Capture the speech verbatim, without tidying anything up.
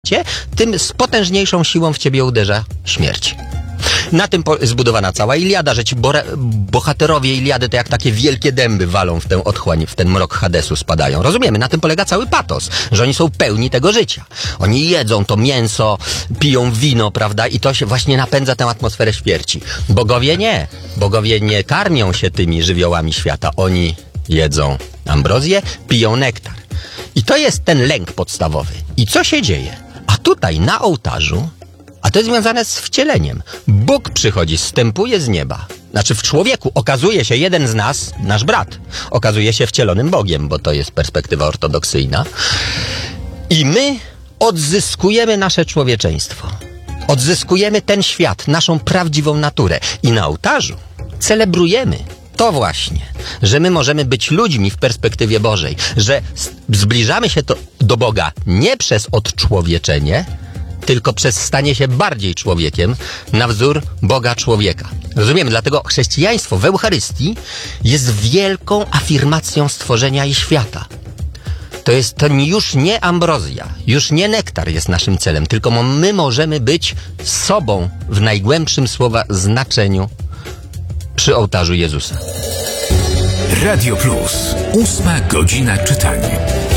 tym z potężniejszą siłą w ciebie uderza śmierć. Na tym zbudowana cała Iliada, że ci bohaterowie Iliady to jak takie wielkie dęby walą w tę otchłań, w ten mrok Hadesu spadają. Rozumiemy, na tym polega cały patos, że oni są pełni tego życia. Oni jedzą to mięso, piją wino, prawda, i to się właśnie napędza tę atmosferę śmierci. Bogowie nie. Bogowie nie karmią się tymi żywiołami świata. Oni jedzą ambrozję, piją nektar. I to jest ten lęk podstawowy. I co się dzieje? A tutaj na ołtarzu, a to jest związane z wcieleniem. Bóg przychodzi, zstępuje z nieba. Znaczy w człowieku okazuje się jeden z nas, nasz brat, okazuje się wcielonym Bogiem, bo to jest perspektywa ortodoksyjna. I my odzyskujemy nasze człowieczeństwo. Odzyskujemy ten świat, naszą prawdziwą naturę. I na ołtarzu celebrujemy to właśnie, że my możemy być ludźmi w perspektywie Bożej, że zbliżamy się to do Boga nie przez odczłowieczenie, tylko przez stanie się bardziej człowiekiem na wzór Boga człowieka. Rozumiemy? Dlatego chrześcijaństwo w Eucharystii jest wielką afirmacją stworzenia i świata. To jest to już nie ambrozja, już nie nektar jest naszym celem, tylko my możemy być sobą w najgłębszym słowa znaczeniu przy ołtarzu Jezusa. Radio Plus. Ósma godzina czytania.